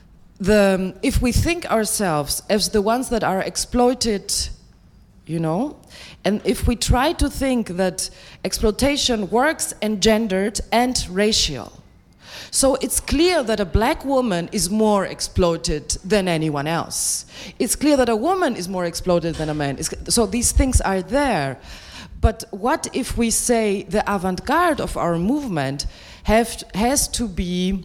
the if we think ourselves as the ones that are exploited, you know, and if we try to think that exploitation works engendered and racial, so it's clear that a black woman is more exploited than anyone else. It's clear that a woman is more exploited than a man. It's, so these things are there. But what if we say the avant-garde of our movement have, has to be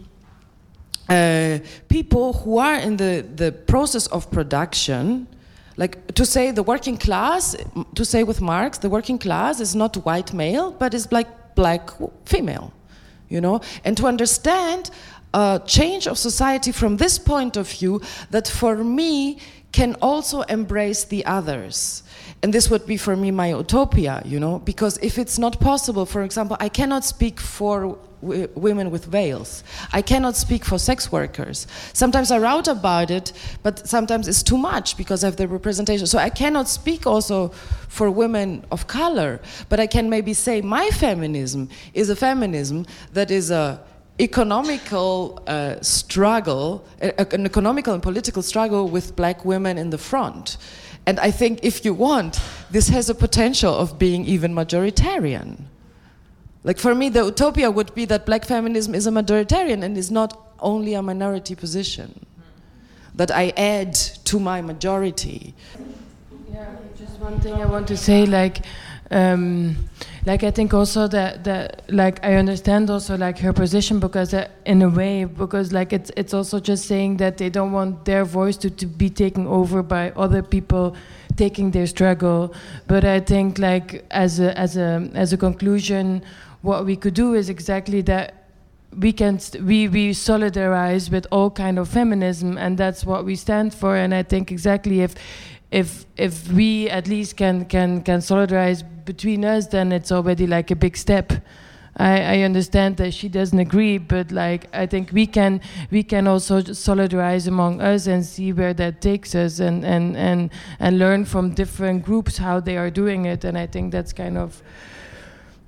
uh, people who are in the, the process of production, like to say the working class, to say with Marx, the working class is not white male, but is like black female, you know? And to understand a change of society from this point of view, that for me can also embrace the others. And this would be for me my utopia, you know, because if it's not possible, for example, I cannot speak for w women with veils. I cannot speak for sex workers. Sometimes I write about it, but sometimes it's too much because of the representation. So I cannot speak also for women of color, but I can maybe say my feminism is a feminism that is a economical uh, struggle, an economical and political struggle with black women in the front. And I think if you want, this has a potential of being even majoritarian. Like for me, the utopia would be that black feminism is a majoritarian and is not only a minority position. That I add to my majority. Yeah, just one thing I want to say, like, um, like I think also that that like I understand also like her position, because uh, in a way, because like it's it's also just saying that they don't want their voice to, to be taken over by other people taking their struggle. But I think like as a as a as a conclusion, what we could do is exactly that. We can st we we solidarize with all kind of feminism, and that's what we stand for. And I think exactly if if if we at least can can can solidarize between us, then it's already like a big step. I, I understand that she doesn't agree, but like I think we can we can also solidarize among us and see where that takes us, and and and and learn from different groups how they are doing it. And I think that's kind of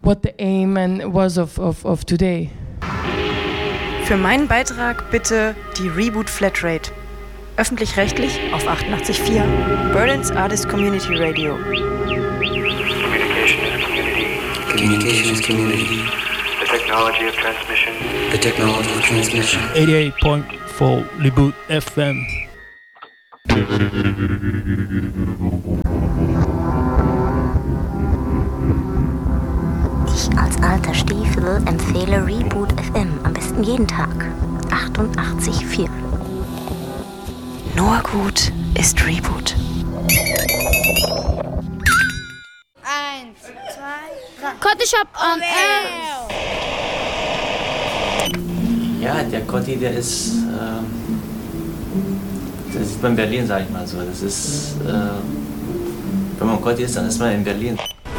what the aim and was of, of, of today. Für meinen Beitrag bitte die Reboot Flatrate. Öffentlich-rechtlich auf achtundachtzig Komma vier Berlin's Artist Community Radio. Communication is community. Communication is community. The technology of transmission. The technology of transmission. eighty-eight point four Reboot F M. Ich als alter Stiefel empfehle Reboot F M am besten jeden Tag. achtundachtzig Komma vier. Nur gut ist Reboot. Eins, zwei, drei. Coffee Shop on Air. Ja, der Cotti, der ist, äh, das sieht man in Berlin, sag ich mal so. Das ist, äh, wenn man Cotti ist, dann ist man in Berlin.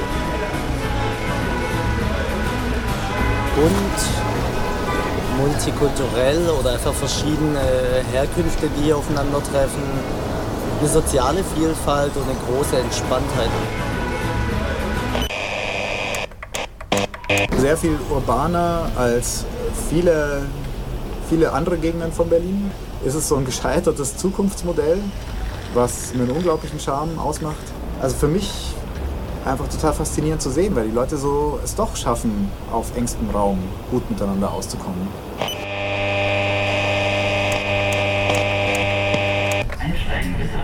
Bunt, multikulturell oder einfach verschiedene Herkünfte, die hier aufeinandertreffen. Eine soziale Vielfalt und eine große Entspanntheit. Sehr viel urbaner als viele, viele andere Gegenden von Berlin. Es ist so ein gescheitertes Zukunftsmodell, was einen unglaublichen Charme ausmacht. Also für mich einfach total faszinierend zu sehen, weil die Leute so es doch schaffen, auf engstem Raum gut miteinander auszukommen. Einsteigen bitte.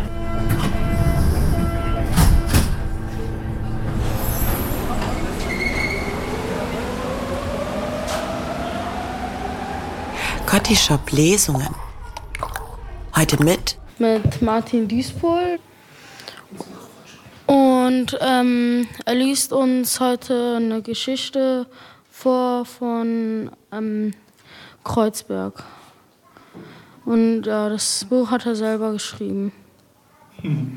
Coffee Shop Lesungen. Heute mit Mit Martin Duisburg. Und ähm, er liest uns heute eine Geschichte vor von ähm, Kreuzberg. Und ja, das Buch hat er selber geschrieben. Hm.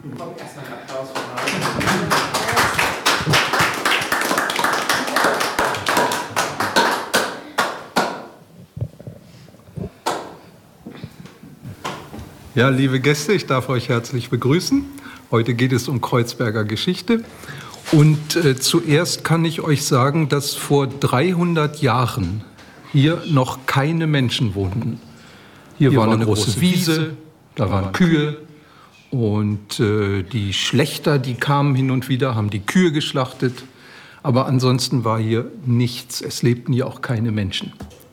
Ja, liebe Gäste, ich darf euch herzlich begrüßen. Heute geht es um Kreuzberger Geschichte. Und äh, zuerst kann ich euch sagen, dass vor dreihundert Jahren hier noch keine Menschen wohnten. Hier, hier war eine große Wiese, da waren Kühe und äh, die Schlächter, die kamen hin und wieder, haben die Kühe geschlachtet. Aber ansonsten war hier nichts. Es lebten hier auch keine Menschen.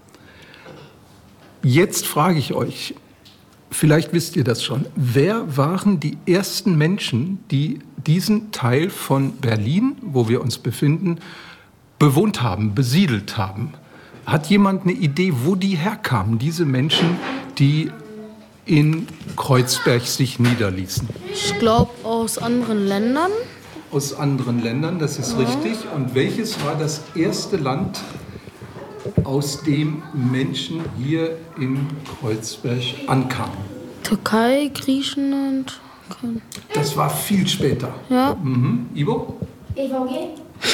Jetzt frage ich euch, vielleicht wisst ihr das schon. Wer waren die ersten Menschen, die diesen Teil von Berlin, wo wir uns befinden, bewohnt haben, besiedelt haben? Hat jemand eine Idee, wo die herkamen, diese Menschen, die in Kreuzberg sich niederließen? Ich glaube aus anderen Ländern. Aus anderen Ländern, das ist ja richtig. Und welches war das erste Land, aus dem Menschen hier in Kreuzberg ankamen? Türkei, Griechenland. Das war viel später. Ja. Mhm. Ivo? E V G?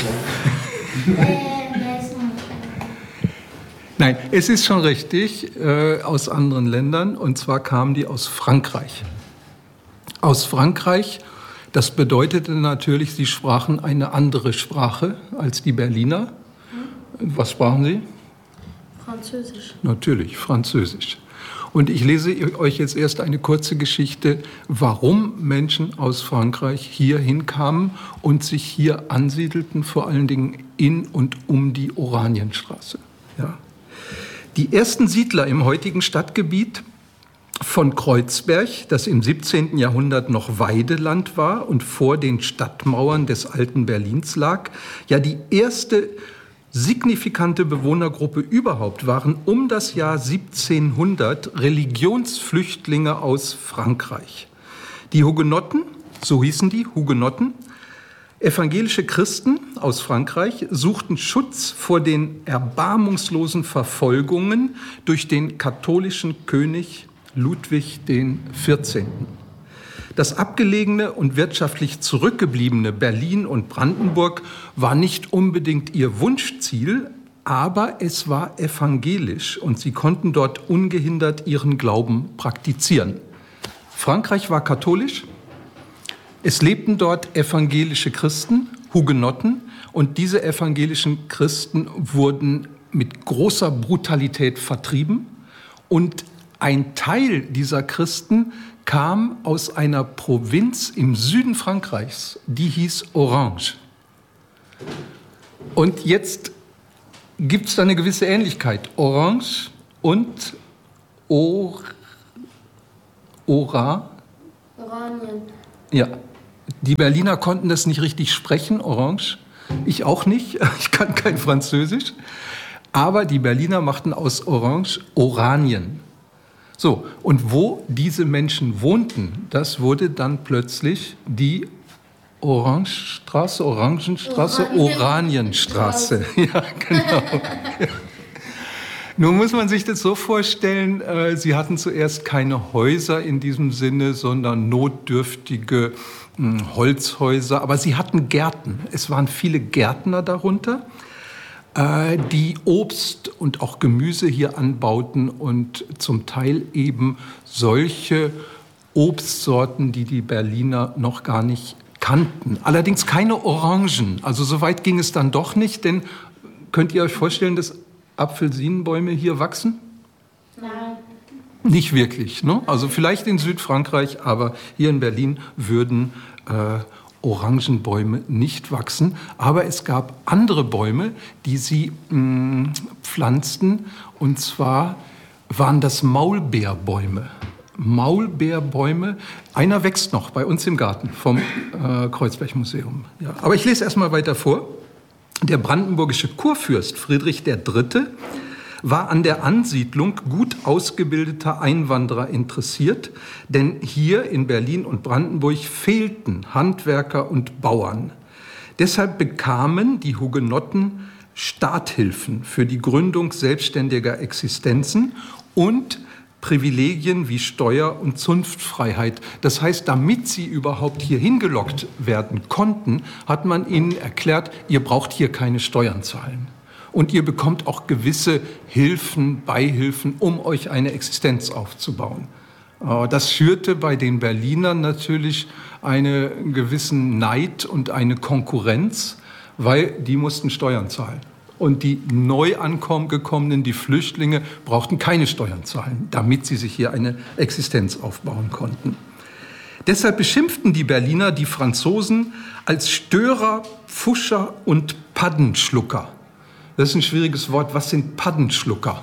Nein, es ist schon richtig, äh, aus anderen Ländern. Und zwar kamen die aus Frankreich. Aus Frankreich, das bedeutete natürlich, sie sprachen eine andere Sprache als die Berliner. Was sprachen sie? Französisch. Natürlich, Französisch. Und ich lese euch jetzt erst eine kurze Geschichte, warum Menschen aus Frankreich hier hinkamen und sich hier ansiedelten, vor allen Dingen in und um die Oranienstraße. Ja. Die ersten Siedler im heutigen Stadtgebiet von Kreuzberg, das im siebzehnten Jahrhundert noch Weideland war und vor den Stadtmauern des alten Berlins lag, ja die erste signifikante Bewohnergruppe überhaupt, waren um das Jahr siebzehnhundert Religionsflüchtlinge aus Frankreich. Die Hugenotten, so hießen die, Hugenotten, evangelische Christen aus Frankreich, suchten Schutz vor den erbarmungslosen Verfolgungen durch den katholischen König Ludwig den vierzehnten. Das abgelegene und wirtschaftlich zurückgebliebene Berlin und Brandenburg war nicht unbedingt ihr Wunschziel, aber es war evangelisch und sie konnten dort ungehindert ihren Glauben praktizieren. Frankreich war katholisch, es lebten dort evangelische Christen Hugenotten, und diese evangelischen Christen wurden mit großer Brutalität vertrieben, und ein Teil dieser Christen kam aus einer Provinz im Süden Frankreichs, die hieß Orange. Und jetzt gibt es da eine gewisse Ähnlichkeit. Orange und Or Ora. Oranien. Ja, die Berliner konnten das nicht richtig sprechen, Orange. Ich auch nicht, ich kann kein Französisch. Aber die Berliner machten aus Orange Oranien. So, und wo diese Menschen wohnten, das wurde dann plötzlich die Orangestraße, Orangenstraße, Oranienstraße. Ja, genau. Ja. Nun muss man sich das so vorstellen, äh, sie hatten zuerst keine Häuser in diesem Sinne, sondern notdürftige mh, Holzhäuser. Aber sie hatten Gärten. Es waren viele Gärtner darunter, äh, die Obst und auch Gemüse hier anbauten und zum Teil eben solche Obstsorten, die die Berliner noch gar nicht kannten. Allerdings keine Orangen. Also so weit ging es dann doch nicht, denn könnt ihr euch vorstellen, dass Apfelsinenbäume hier wachsen? Nein. Nicht wirklich, ne? Also vielleicht in Südfrankreich, aber hier in Berlin würden äh, Orangenbäume nicht wachsen. Aber es gab andere Bäume, die sie mh, pflanzten, und zwar waren das Maulbeerbäume. Maulbeerbäume. Einer wächst noch bei uns im Garten vom äh, Kreuzberg-Museum. Ja. Aber ich lese erst mal weiter vor. Der brandenburgische Kurfürst Friedrich der Dritte war an der Ansiedlung gut ausgebildeter Einwanderer interessiert, denn hier in Berlin und Brandenburg fehlten Handwerker und Bauern. Deshalb bekamen die Hugenotten Starthilfen für die Gründung selbstständiger Existenzen und Privilegien wie Steuer- und Zunftfreiheit. Das heißt, damit sie überhaupt hier hingelockt werden konnten, hat man ihnen erklärt, ihr braucht hier keine Steuern zahlen. Und ihr bekommt auch gewisse Hilfen, Beihilfen, um euch eine Existenz aufzubauen. Das schürte bei den Berlinern natürlich einen gewissen Neid und eine Konkurrenz, weil die mussten Steuern zahlen. Und die neu angekommenen, die Flüchtlinge, brauchten keine Steuern zahlen, damit sie sich hier eine Existenz aufbauen konnten. Deshalb beschimpften die Berliner die Franzosen als Störer, Pfuscher und Paddenschlucker. Das ist ein schwieriges Wort. Was sind Paddenschlucker?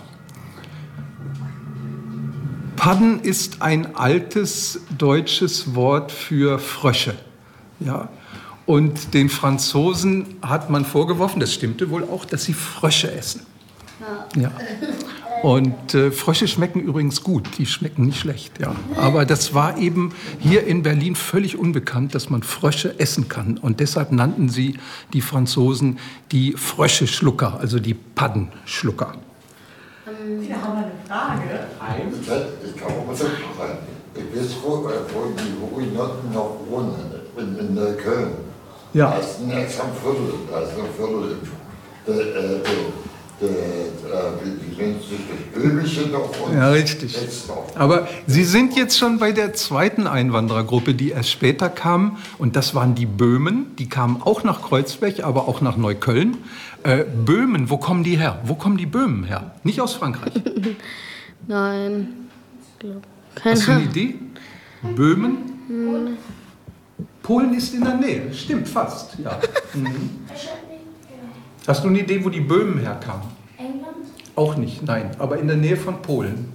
Padden ist ein altes deutsches Wort für Frösche. Ja. Und den Franzosen hat man vorgeworfen, das stimmte wohl auch, dass sie Frösche essen. Ja. Und äh, Frösche schmecken übrigens gut, die schmecken nicht schlecht. Ja. Aber das war eben hier in Berlin völlig unbekannt, dass man Frösche essen kann. Und deshalb nannten sie die Franzosen die Fröscheschlucker, also die Paddenschlucker. Wir haben eine Frage. Ich kann auch mal sagen, ich weiß, wo, wo die Hugenotten noch wohnen, in, in Köln. Ja. Da ist ein extra Viertel, da ist ein Viertel. Der, der, der, die nennt sich das Böhmische noch. Und ja, richtig. Aber Sie sind jetzt schon bei der zweiten Einwanderergruppe, die erst später kam. Und das waren die Böhmen. Die kamen auch nach Kreuzberg, aber auch nach Neukölln. Äh, Böhmen, wo kommen die her? Wo kommen die Böhmen her? Nicht aus Frankreich. Nein. Keine Hast du eine Idee? Böhmen? Hm. Polen ist in der Nähe, stimmt fast. Ja. Mhm. Hast du eine Idee, wo die Böhmen herkamen? England? Auch nicht, nein, aber in der Nähe von Polen.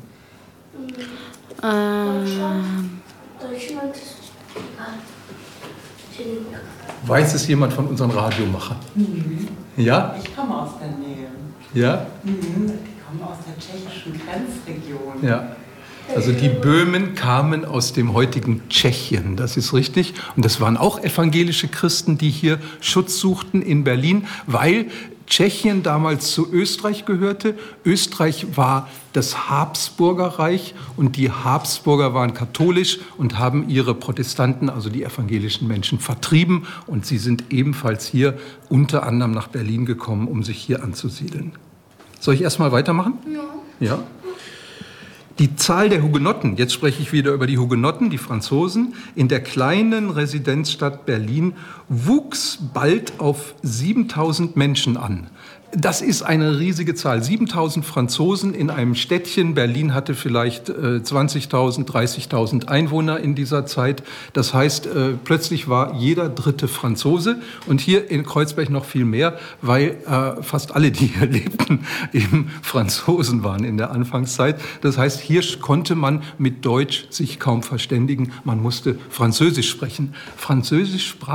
Ähm. Deutschland. Weiß es jemand von unseren Radiomachern? Mhm. Ja? Ich komme aus der Nähe. Ja? Mhm. Ich komme aus der tschechischen Grenzregion. Ja. Also die Böhmen kamen aus dem heutigen Tschechien, das ist richtig. Und das waren auch evangelische Christen, die hier Schutz suchten in Berlin, weil Tschechien damals zu Österreich gehörte. Österreich war das Habsburgerreich und die Habsburger waren katholisch und haben ihre Protestanten, also die evangelischen Menschen, vertrieben. Und sie sind ebenfalls hier unter anderem nach Berlin gekommen, um sich hier anzusiedeln. Soll ich erst mal weitermachen? Ja. Ja. Die Zahl der Hugenotten, jetzt spreche ich wieder über die Hugenotten, die Franzosen, in der kleinen Residenzstadt Berlin wuchs bald auf siebentausend Menschen an. Das ist eine riesige Zahl. siebentausend Franzosen in einem Städtchen. Berlin hatte vielleicht äh, zwanzigtausend, dreißigtausend Einwohner in dieser Zeit. Das heißt, äh, plötzlich war jeder dritte Franzose und hier in Kreuzberg noch viel mehr, weil äh, fast alle, die hier lebten, eben Franzosen waren in der Anfangszeit. Das heißt, hier konnte man mit Deutsch sich kaum verständigen. Man musste Französisch sprechen. Französisch sprach